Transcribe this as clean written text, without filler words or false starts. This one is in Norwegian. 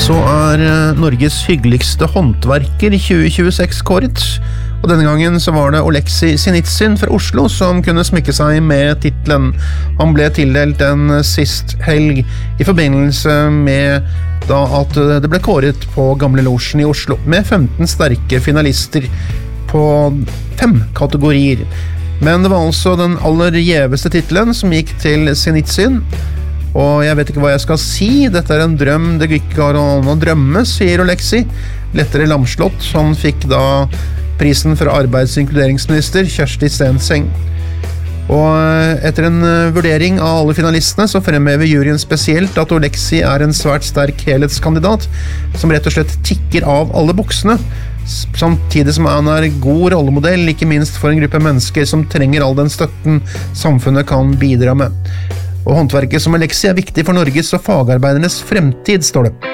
så Norges hyggeligste håndverker 2026 kåret, og denne gangen så var det Oleksij Sinitsyn fra Oslo som kunne smykke seg med titlen. Han ble tildelt den sist helg i forbindelse med da at det ble kåret på Gamle Losjen i Oslo, med 15 sterke finalister på 5 kategorier. Men det var altså den aller gjeveste titlen som gikk til Sinitsyn. Og jeg vet ikke hva jeg skal si. Dette en drøm, det ikke an å drømme, sier Oleksij. Lettere lamslått. Han fikk da prisen fra arbeids- og inkluderingsminister Kjersti Stenseng. Og etter en vurdering av alle finalistene så fremhever juryen spesielt at Oleksij en svært sterk helhetskandidat som rett og slett tikker av alle buksene, samtidig som han god rollemodell, ikke minst for en gruppe mennesker som trenger all den støtten samfunnet kan bidra med. Og håndverket som Oleksij viktig for Norges og fagarbeidernes fremtid, står det.